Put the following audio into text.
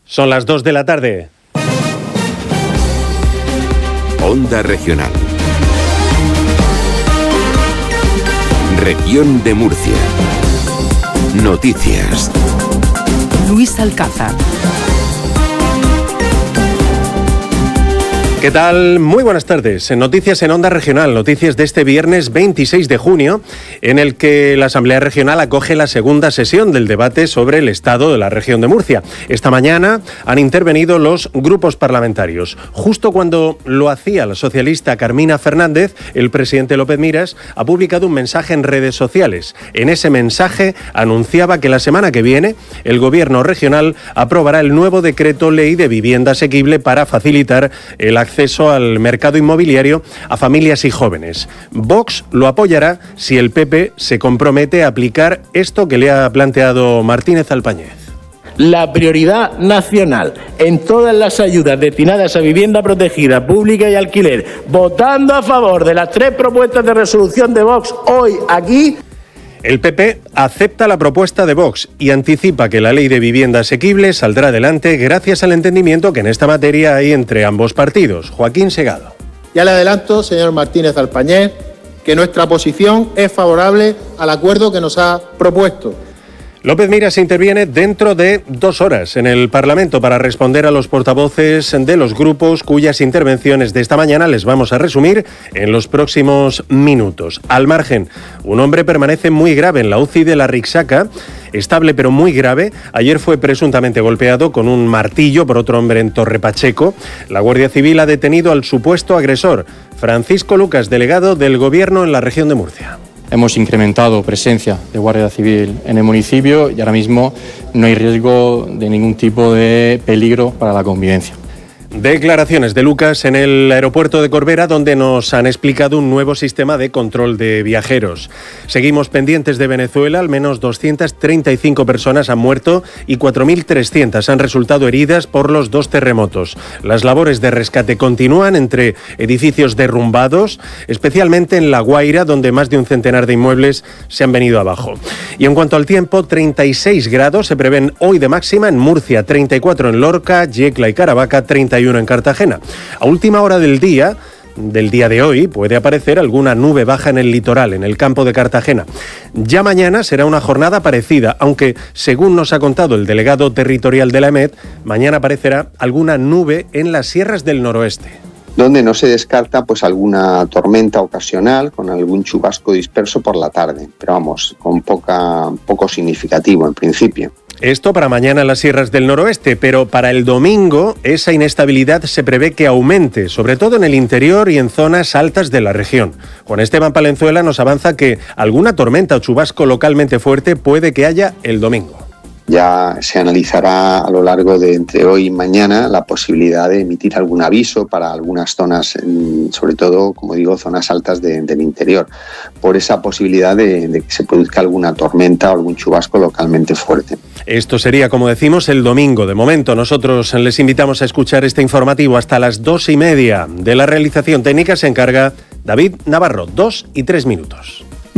Son las 2 de la tarde. Onda Regional. Región de Murcia. Noticias. Luis Alcázar. ¿Qué tal? Muy buenas tardes. Noticias en Onda Regional, noticias de este viernes 26 de junio, en el que la Asamblea Regional acoge la segunda sesión del debate sobre el estado de la región de Murcia. Esta mañana han intervenido los grupos parlamentarios. Justo cuando lo hacía la socialista Carmina Fernández, el presidente López Miras ha publicado un mensaje en redes sociales. En ese mensaje anunciaba que la semana que viene el Gobierno regional aprobará el nuevo decreto ley de vivienda asequible para facilitar el acceso al mercado inmobiliario a familias y jóvenes. Vox lo apoyará si el PP se compromete a aplicar esto que le ha planteado Martínez Alpañez. La prioridad nacional en todas las ayudas destinadas a vivienda protegida, pública y alquiler, votando a favor de las 3 propuestas de resolución de Vox hoy aquí. El PP acepta la propuesta de Vox y anticipa que la ley de vivienda asequible saldrá adelante gracias al entendimiento que en esta materia hay entre ambos partidos. Joaquín Segado. Ya le adelanto, señor Martínez Alpañez, que nuestra posición es favorable al acuerdo que nos ha propuesto. López Miras interviene dentro de 2 horas en el Parlamento para responder a los portavoces de los grupos cuyas intervenciones de esta mañana les vamos a resumir en los próximos minutos. Al margen, un hombre permanece muy grave en la UCI de la Rixaca, estable pero muy grave. Ayer fue presuntamente golpeado con un martillo por otro hombre en Torre Pacheco. La Guardia Civil ha detenido al supuesto agresor, Francisco Lucas, delegado del Gobierno en la región de Murcia. Hemos incrementado presencia de Guardia Civil en el municipio y ahora mismo no hay riesgo de ningún tipo de peligro para la convivencia. Declaraciones de Lucas en el aeropuerto de Corbera, donde nos han explicado un nuevo sistema de control de viajeros. Seguimos pendientes de Venezuela, al menos 235 personas han muerto y 4.300 han resultado heridas por los 2 terremotos. Las labores de rescate continúan entre edificios derrumbados, especialmente en La Guaira, donde más de un centenar de inmuebles se han venido abajo. Y en cuanto al tiempo, 36 grados se prevén hoy de máxima en Murcia, 34 en Lorca, Yecla y Caravaca, 31 en Cartagena. A última hora del día de hoy puede aparecer alguna nube baja en el litoral, en el campo de Cartagena. Ya mañana será una jornada parecida, aunque según nos ha contado el delegado territorial de la EMET, mañana aparecerá alguna nube en las sierras del noroeste. Donde no se descarta pues alguna tormenta ocasional con algún chubasco disperso por la tarde, pero vamos, con poco significativo en principio. Esto para mañana en las sierras del noroeste, pero para el domingo esa inestabilidad se prevé que aumente, sobre todo en el interior y en zonas altas de la región. Juan Esteban Palenzuela nos avanza que alguna tormenta o chubasco localmente fuerte puede que haya el domingo. Ya se analizará a lo largo de entre hoy y mañana la posibilidad de emitir algún aviso para algunas zonas, sobre todo, como digo, zonas altas del interior, por esa posibilidad de que se produzca alguna tormenta o algún chubasco localmente fuerte. Esto sería, como decimos, el domingo. De momento, nosotros les invitamos a escuchar este informativo hasta las 2:30. De la realización técnica se encarga David Navarro, 2 y 3 minutos.